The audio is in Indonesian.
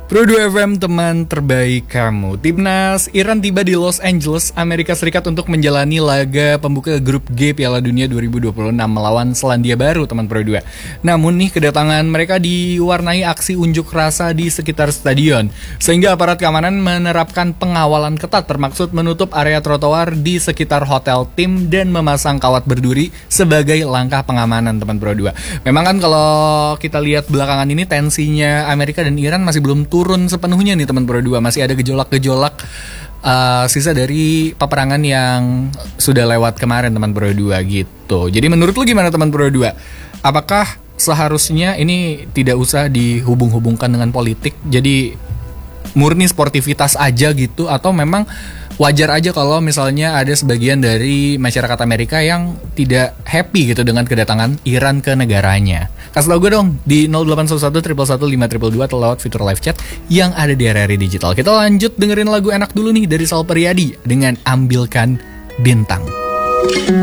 Pro 2 FM, teman terbaik kamu. Timnas Iran tiba di Los Angeles, Amerika Serikat untuk menjalani laga pembuka grup G Piala Dunia 2026 melawan Selandia Baru, teman Pro 2. Namun nih, kedatangan mereka diwarnai aksi unjuk rasa di sekitar stadion, sehingga aparat keamanan menerapkan pengawalan ketat, termaksud menutup area trotoar di sekitar hotel tim dan memasang kawat berduri sebagai langkah pengamanan, teman Pro 2. Memang kan kalau kita lihat belakangan ini tensinya Amerika dan Iran masih belum turun sepenuhnya nih, teman Pro 2. Masih ada gejolak-gejolak sisa dari peperangan yang sudah lewat kemarin, teman Pro 2 gitu. Jadi menurut lu gimana, teman Pro 2? Apakah seharusnya ini tidak usah dihubung-hubungkan dengan politik, jadi murni sportivitas aja gitu, atau memang wajar aja kalau misalnya ada sebagian dari masyarakat Amerika yang tidak happy gitu dengan kedatangan Iran ke negaranya? Kasih tau gue dong di 0811 111 522 atau lewat fitur live chat yang ada di RRI Digital. Kita lanjut dengerin lagu enak dulu nih dari Sal Priadi dengan Ambilkan Bintang.